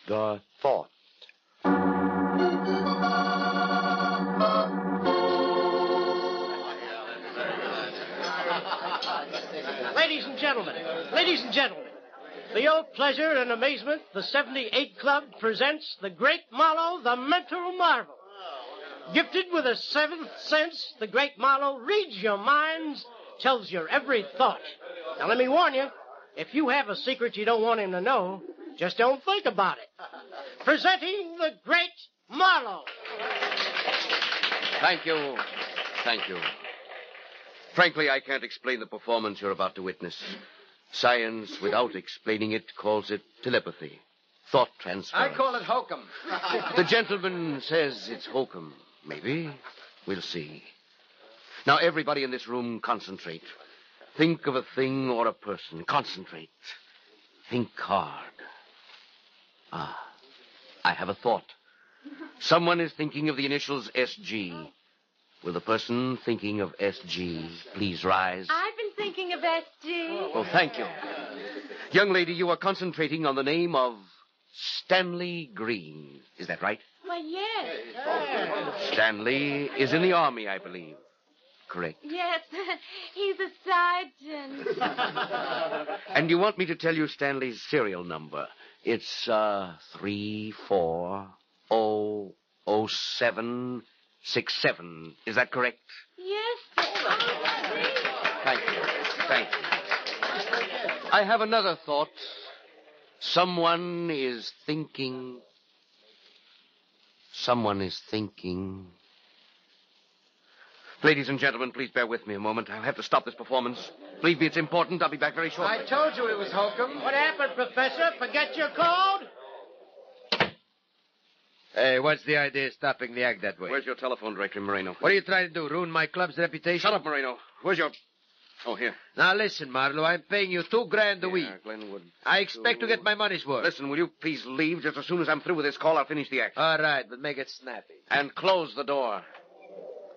The Thought. Ladies and gentlemen, for your pleasure and amazement, the 78 Club presents the great Marlowe, the mental marvel. Gifted with a seventh sense, the great Marlowe reads your minds, tells your every thought. Now, let me warn you, if you have a secret you don't want him to know, just don't think about it. Presenting the great Marlowe. Thank you. Thank you. Frankly, I can't explain the performance you're about to witness. Science, without explaining it, calls it telepathy, thought transfer. I call it hokum. The gentleman says it's hokum. Maybe. We'll see. Now, everybody in this room, concentrate. Think of a thing or a person. Concentrate. Think hard. I have a thought. Someone is thinking of the initials SG. Will the person thinking of SG please rise? I've been thinking of SG. Oh, thank you. Young lady, you are concentrating on the name of Stanley Green. Is that right? Why, yes. Stanley is in the Army, I believe. Correct. Yes, he's a sergeant. And you want me to tell you Stanley's serial number? It's 34000767. Is that correct? Yes. Thank you. Thank you. I have another thought. Someone is thinking. Ladies and gentlemen, please bear with me a moment. I'll have to stop this performance. Believe me, it's important. I'll be back very shortly. I told you it was hokum. What happened, Professor? Forget your code? Hey, what's the idea of stopping the act that way? Where's your telephone directory, Moreno? What are you trying to do, ruin my club's reputation? Shut up, Moreno. Where's your... Oh, here. Now, listen, Marlowe, I'm paying you $2,000 a week. Glenwood. I expect to get my money's worth. Listen, will you please leave? Just as soon as I'm through with this call, I'll finish the act. All right, but make it snappy. And close the door.